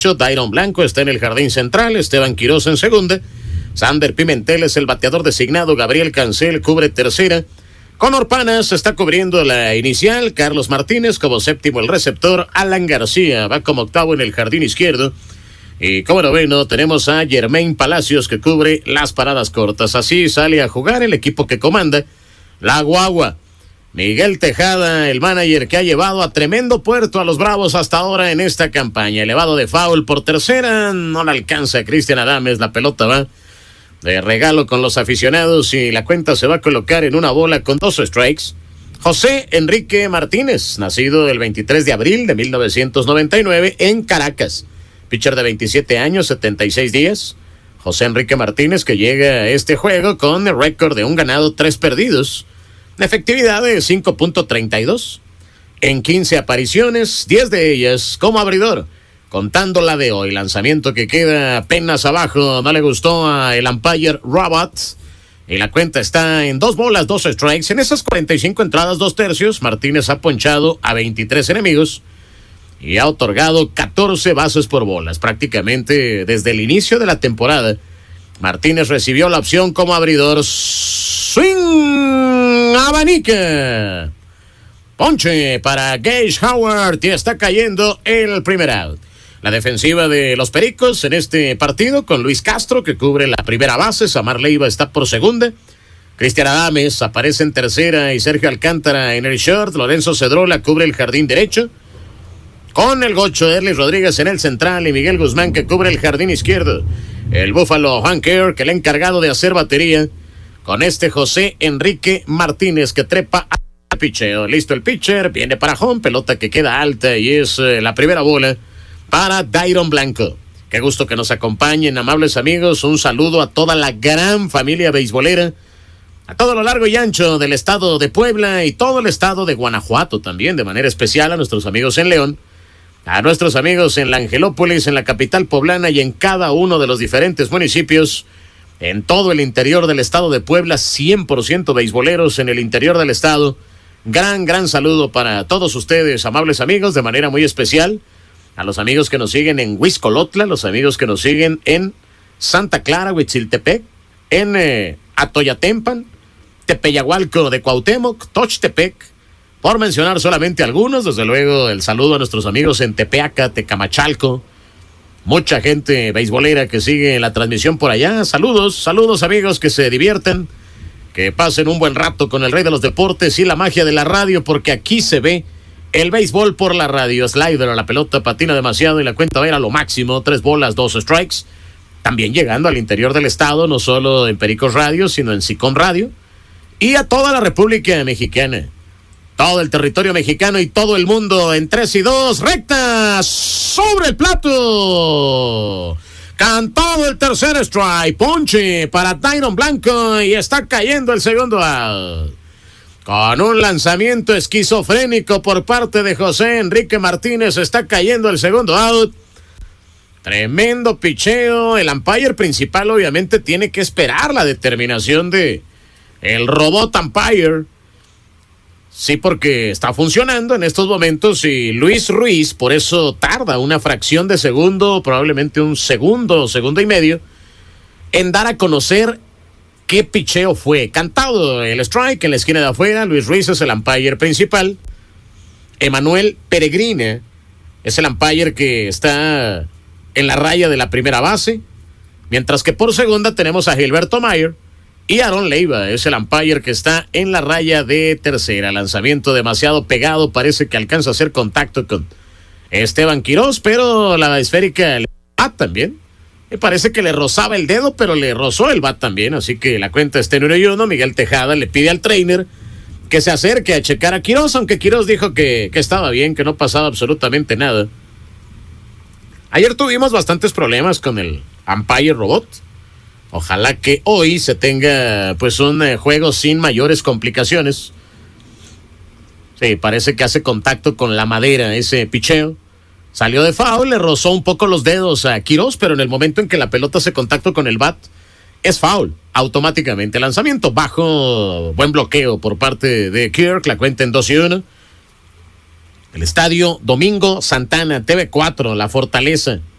Dairon Blanco está en el jardín central, Esteban Quiroz en segunda, Sander Pimentel es el bateador designado, Gabriel Cancel cubre tercera, Conor Panas está cubriendo la inicial, Carlos Martínez como séptimo el receptor, Alan García va como octavo en el jardín izquierdo, y como noveno tenemos a Germain Palacios que cubre las paradas cortas. Así sale a jugar el equipo que comanda la Guagua. Miguel Tejada, el manager que ha llevado a tremendo puerto a los Bravos hasta ahora en esta campaña. Elevado de foul por tercera, no la alcanza Cristian Adames, la pelota va de regalo con los aficionados y la cuenta se va a colocar en una bola con 2 strikes. José Enrique Martínez, nacido el 23 de abril de 1999 en Caracas. Pitcher de 27 años, 76 días. José Enrique Martínez que llega a este juego con el récord de 1 ganado, 3 perdidos. Efectividad de 5.32 en 15 apariciones, 10 de ellas como abridor, contando la de hoy. Lanzamiento que queda apenas abajo, no le gustó a el umpire Robots y la cuenta está en 2 bolas, 2 strikes. En esas 45 entradas, 2 tercios, Martínez ha ponchado a 23 enemigos y ha otorgado 14 bases por bolas. Prácticamente desde el inicio de la temporada, Martínez recibió la opción como abridor. Swing, abanica. Ponche para Gage Howard y está cayendo el primer out. La defensiva de los Pericos en este partido con Luis Castro que cubre la primera base, Samar Leiva está por segunda, Cristian Adames aparece en tercera y Sergio Alcántara en el short, Lorenzo Cedrola cubre el jardín derecho, con el gocho Erlis Rodríguez en el central y Miguel Guzmán que cubre el jardín izquierdo. El búfalo Juan Kerr, que le ha encargado de hacer batería con este José Enrique Martínez que trepa al picheo. Listo el pitcher, viene para home, pelota que queda alta y es la primera bola para Dairon Blanco. Qué gusto que nos acompañen, amables amigos. Un saludo a toda la gran familia beisbolera, a todo lo largo y ancho del estado de Puebla y todo el estado de Guanajuato también, de manera especial a nuestros amigos en León, a nuestros amigos en la Angelópolis, en la capital poblana y en cada uno de los diferentes municipios, en todo el interior del estado de Puebla, 100% beisboleros en el interior del estado. Gran saludo para todos ustedes, amables amigos, de manera muy especial a los amigos que nos siguen en Huixcolotla, los amigos que nos siguen en Santa Clara, Huitziltepec, en Atoyatempan, Tepeyahualco de Cuauhtémoc, Tochtepec, por mencionar solamente algunos. Desde luego el saludo a nuestros amigos en Tepeaca, Tecamachalco, mucha gente beisbolera que sigue la transmisión por allá. Saludos amigos, que se diviertan, que pasen un buen rato con el rey de los deportes y la magia de la radio, porque aquí se ve el béisbol por la radio. Slider a la pelota, patina demasiado y la cuenta va a ir a lo máximo, 3 bolas, 2 strikes. También llegando al interior del estado, no solo en Pericos Radio, sino en SICOM Radio y a toda la República Mexicana. Todo el territorio mexicano y todo el mundo en 3-2, recta, sobre el plato. Cantado el tercer strike, ponche para Dairon Blanco y está cayendo el segundo out. Con un lanzamiento esquizofrénico por parte de José Enrique Martínez, está cayendo el segundo out. Tremendo picheo. El umpire principal obviamente tiene que esperar la determinación de el robot umpire. Sí, porque está funcionando en estos momentos y Luis Ruiz, por eso tarda una fracción de segundo, probablemente un segundo y medio, en dar a conocer qué picheo fue. Cantado el strike en la esquina de afuera, Luis Ruiz es el umpire principal. Emanuel Peregrina es el umpire que está en la raya de la primera base, mientras que por segunda tenemos a Gilberto Mayer. Y Aaron Leiva es el umpire que está en la raya de tercera. Lanzamiento demasiado pegado, parece que alcanza a hacer contacto con Esteban Quiroz, pero la esférica le bat también. Me parece que le rozaba el dedo, pero le rozó el bat también, así que la cuenta está en 1-1. Miguel Tejada le pide al trainer que se acerque a checar a Quiroz, aunque Quiroz dijo que estaba bien, que no pasaba absolutamente nada. Ayer tuvimos bastantes problemas con el umpire robot. Ojalá que hoy se tenga pues un juego sin mayores complicaciones. Sí, parece que hace contacto con la madera ese picheo. Salió de foul, le rozó un poco los dedos a Quiroz, pero en el momento en que la pelota hace contacto con el bat, es foul automáticamente. Lanzamiento bajo, buen bloqueo por parte de Kirk, la cuenta en 2-1. El estadio Domingo Santana, TV4, La Fortaleza.